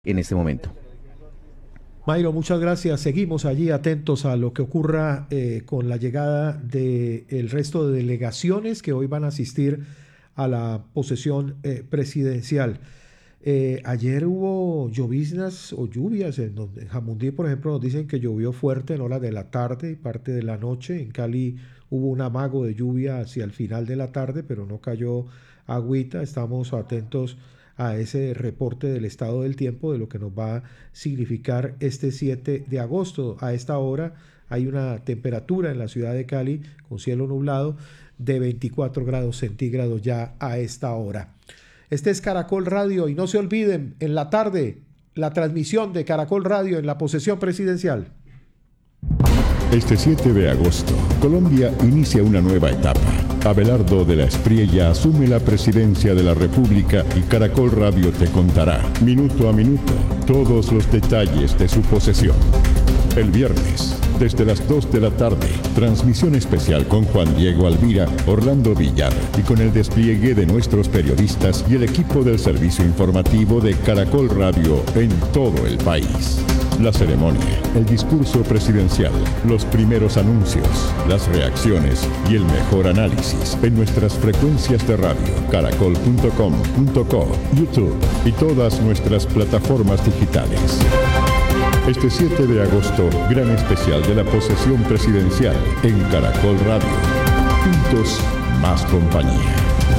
en este momento. Mayro, muchas gracias. Seguimos allí atentos a lo que ocurra con la llegada del resto de delegaciones que hoy van a asistir a la posesión presidencial. Ayer hubo lloviznas o lluvias en Jamundí, por ejemplo, nos dicen que llovió fuerte en horas de la tarde y parte de la noche. En Cali hubo un amago de lluvia hacia el final de la tarde, pero no cayó agüita. Estamos atentos a ese reporte del estado del tiempo, de lo que nos va a significar este 7 de agosto. A esta hora hay una temperatura en la ciudad de Cali con cielo nublado de 24 grados centígrados ya a esta hora. Este es Caracol Radio y no se olviden, en la tarde, la transmisión de Caracol Radio en la posesión presidencial. Este 7 de agosto, Colombia inicia una nueva etapa. Abelardo de la Espriella asume la presidencia de la República y Caracol Radio te contará, minuto a minuto, todos los detalles de su posesión. El viernes, desde las 2 de la tarde, transmisión especial con Juan Diego Alvira, Orlando Villar y con el despliegue de nuestros periodistas y el equipo del servicio informativo de Caracol Radio en todo el país. La ceremonia, el discurso presidencial, los primeros anuncios, las reacciones y el mejor análisis en nuestras frecuencias de radio, caracol.com.co, YouTube y todas nuestras plataformas digitales. Este 7 de agosto, gran especial de la posesión presidencial en Caracol Radio. Juntos, más compañía.